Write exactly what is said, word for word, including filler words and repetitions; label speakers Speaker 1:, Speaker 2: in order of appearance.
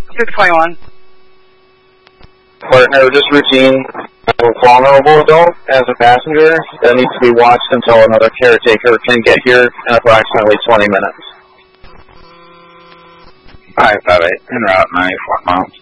Speaker 1: six twenty-one.
Speaker 2: Partner, this routine, a vulnerable adult as a passenger that needs to be watched until another caretaker can get here in approximately twenty minutes.
Speaker 3: five five eight, en route ninety-four miles.